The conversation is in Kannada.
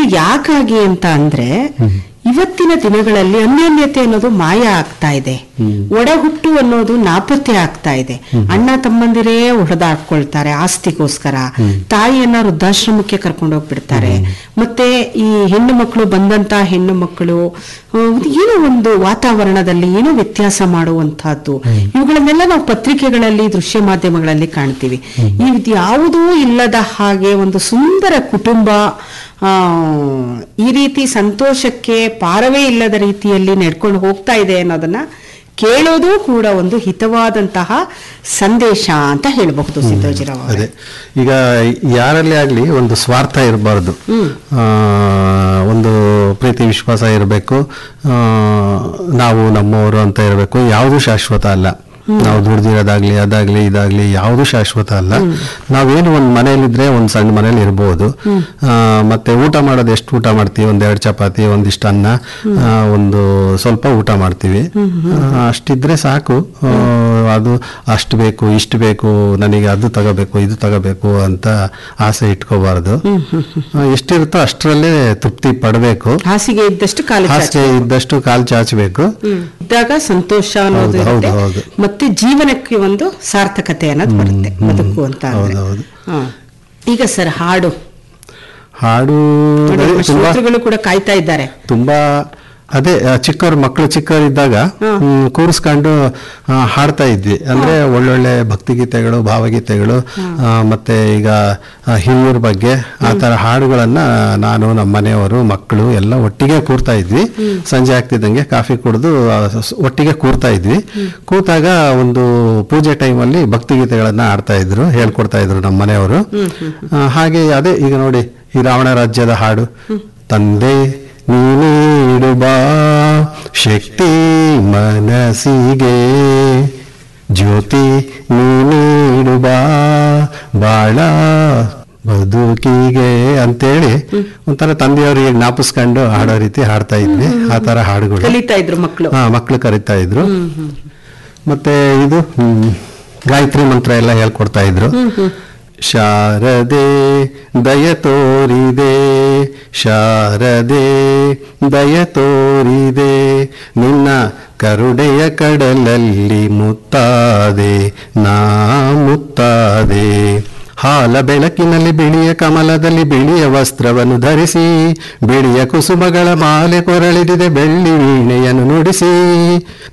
ಯಾಕಾಗಿ ಅಂತ ಅಂದ್ರೆ ಇವತ್ತಿನ ದಿನಗಳಲ್ಲಿ ಅನ್ಯೋನ್ಯತೆ ಅನ್ನೋದು ಮಾಯ ಆಗ್ತಾ ಇದೆ. ಒಡಹುಟ್ಟು ಅನ್ನೋದು ನಾಪತ್ತೆ ಆಗ್ತಾ ಇದೆ. ಅಣ್ಣ ತಮ್ಮಂದಿರೇ ಹೊಡೆದಾಡ್ಕೊಳ್ತಾರೆ ಆಸ್ತಿಗೋಸ್ಕರ. ತಾಯಿಯನ್ನ ವೃದ್ಧಾಶ್ರಮಕ್ಕೆ ಕರ್ಕೊಂಡು ಹೋಗ್ಬಿಡ್ತಾರೆ. ಮತ್ತೆ ಈ ಹೆಣ್ಣು ಮಕ್ಕಳು ಬಂದಂತ ಹೆಣ್ಣು ಮಕ್ಕಳು ಏನೋ ಒಂದು ವಾತಾವರಣದಲ್ಲಿ ಏನೋ ವ್ಯತ್ಯಾಸ ಮಾಡುವಂತಹದ್ದು, ಇವುಗಳನ್ನೆಲ್ಲ ನಾವು ಪತ್ರಿಕೆಗಳಲ್ಲಿ, ದೃಶ್ಯ ಮಾಧ್ಯಮಗಳಲ್ಲಿ ಕಾಣ್ತೀವಿ. ಇದು ಯಾವುದೂ ಇಲ್ಲದ ಹಾಗೆ ಒಂದು ಸುಂದರ ಕುಟುಂಬ ಈ ರೀತಿ ಸಂತೋಷಕ್ಕೆ ಪಾರವೇ ಇಲ್ಲದ ರೀತಿಯಲ್ಲಿ ನಡ್ಕೊಂಡು ಹೋಗ್ತಾ ಇದೆ ಅನ್ನೋದನ್ನ ಕೇಳೋದು ಕೂಡ ಒಂದು ಹಿತವಾದಂತಹ ಸಂದೇಶ ಅಂತ ಹೇಳಬಹುದು. ಸಿದ್ದೋಜಿರಾವ್ ಅದೇ, ಈಗ ಯಾರಲ್ಲೇ ಆಗ್ಲಿ ಒಂದು ಸ್ವಾರ್ಥ ಇರಬಾರ್ದು, ಒಂದು ಪ್ರೀತಿ ವಿಶ್ವಾಸ ಇರಬೇಕು, ನಾವು ನಮ್ಮವರು ಅಂತ ಇರಬೇಕು. ಯಾವುದು ಶಾಶ್ವತ ಅಲ್ಲ. ನಾವು ದುಡ್ದಿರೋದಾಗ್ಲಿ ಅದಾಗ್ಲಿ ಇದಾಗ್ಲಿ ಯಾವುದು ಶಾಶ್ವತ ಅಲ್ಲ. ನಾವೇನು ಒಂದ್ ಮನೇಲಿದ್ರೆ ಒಂದ್ ಸಣ್ಣ ಮನೇಲಿ ಇರ್ಬೋದು. ಮತ್ತೆ ಊಟ ಮಾಡೋದು ಎಷ್ಟು ಊಟ ಮಾಡ್ತೀವಿ? 1-2 ಚಪಾತಿ, ಒಂದಿಷ್ಟು ಅನ್ನ, ಒಂದು ಸ್ವಲ್ಪ ಊಟ ಮಾಡ್ತೀವಿ. ಅಷ್ಟಿದ್ರೆ ಸಾಕು. ಅದು ಅಷ್ಟು ಬೇಕು, ಇಷ್ಟು ಬೇಕು, ನನಗೆ ಅದು ತಗೋಬೇಕು, ಇದು ತಗೋಬೇಕು ಅಂತ ಆಸೆ ಇಟ್ಕೋಬಾರ್ದು. ಎಷ್ಟಿರುತ್ತೋ ಅಷ್ಟರಲ್ಲೇ ತೃಪ್ತಿ ಪಡಬೇಕು. ಹಾಸಿಗೆ ಇದ್ದಷ್ಟು ಕಾಲು ಚಾಚಬೇಕು. ಇದ್ದಾಗ ಸಂತೋಷ ಅನ್ನೋದು ಇರುತ್ತೆ. ಮತ್ತೆ ಜೀವನಕ್ಕೆ ಒಂದು ಸಾರ್ಥಕತೆ ಅನ್ನೋದು ಬರುತ್ತೆ ಬದುಕು ಅಂತ ಅಂದ್ರೆ. ಈಗ ಸರ್ ಹಾಡು ಶ್ರೋತೃಗಳು ಕೂಡ ಕಾಯ್ತಾ ಇದ್ದಾರೆ ತುಂಬಾ. ಅದೇ ಮಕ್ಕಳು ಚಿಕ್ಕವರಿದ್ದಾಗ ಕೂರಿಸ್ಕೊಂಡು ಹಾಡ್ತಾ ಇದ್ವಿ. ಅಂದ್ರೆ ಒಳ್ಳೊಳ್ಳೆ ಭಕ್ತಿಗೀತೆಗಳು, ಭಾವಗೀತೆಗಳು, ಮತ್ತೆ ಈಗ ಹಿರಿಯರ ಬಗ್ಗೆ ಆ ತರ ಹಾಡುಗಳನ್ನ ನಾನು, ನಮ್ಮ ಮನೆಯವರು, ಮಕ್ಕಳು ಎಲ್ಲ ಒಟ್ಟಿಗೆ ಕೂರ್ತಾ ಇದ್ವಿ. ಸಂಜೆ ಆಗ್ತಿದ್ದಂಗೆ ಕಾಫಿ ಕುಡಿದು ಒಟ್ಟಿಗೆ ಕೂರ್ತಾ ಇದ್ವಿ. ಕೂತಾಗ ಒಂದು ಪೂಜೆ ಟೈಮಲ್ಲಿ ಭಕ್ತಿಗೀತೆಗಳನ್ನ ಆಡ್ತಾ ಇದ್ರು, ಹೇಳ್ಕೊಡ್ತಾ ಇದ್ರು ನಮ್ಮ ಮನೆಯವರು. ಹಾಗೆ ಅದೇ ಈಗ ನೋಡಿ, ಈ ರಾವಣ ರಾಜ್ಯದ ಹಾಡು, ತಂದೆ ನೀಡು ಬಾ ಶಕ್ತಿ ಮನಸ್ಸಿಗೆ, ಜ್ಯೋತಿ ನೀಡು ಬಾ ಬಾಳ ಬದುಕಿಗೆ ಅಂತೇಳಿ ಒಂಥರ ತಂದೆಯವರಿಗೆ ಜ್ಞಾಪಿಸ್ಕೊಂಡು ಹಾಡೋ ರೀತಿ ಹಾಡ್ತಾ ಇದ್ವಿ. ಆ ತರ ಹಾಡುಗಳು ಕಲಿತಾ ಇದ್ರು ಮಕ್ಕಳು. ಮಕ್ಕಳು ಕಲಿತಾ ಇದ್ರು. ಮತ್ತೆ ಇದು ಗಾಯತ್ರಿ ಮಂತ್ರ ಎಲ್ಲ ಹೇಳ್ಕೊಡ್ತಾ ಇದ್ರು. ಶಾರದೆ ದಯ ತೋರಿದೆ, ಶಾರದೆ ದಯ ತೋರಿದೆ, ನಿನ್ನ ಕರುಣೆಯ ಕಡಲಲ್ಲಿ ಮುತ್ತಾದೆ ನಾ ಮುತ್ತಾದೆ. ಹಾಲ ಬೆಳಕಿನಲ್ಲಿ ಬಿಳಿಯ ಕಮಲದಲ್ಲಿ ಬಿಳಿಯ ವಸ್ತ್ರವನ್ನು ಧರಿಸಿ, ಬಿಳಿಯ ಕುಸುಮಗಳ ಮಾಲೆ ಕೊರಳಿದಿದೆ ಬೆಳ್ಳಿ ವೀಣೆಯನ್ನು ನುಡಿಸಿ,